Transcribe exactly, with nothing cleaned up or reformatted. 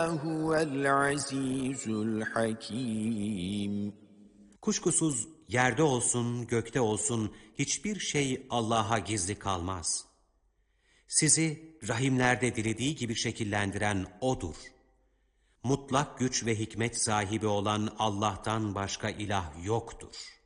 huvel azizul hakim. Kuşkusuz yerde olsun, gökte olsun hiçbir şey Allah'a gizli kalmaz. Sizi rahimlerde dilediği gibi şekillendiren O'dur. Mutlak güç ve hikmet sahibi olan Allah'tan başka ilah yoktur.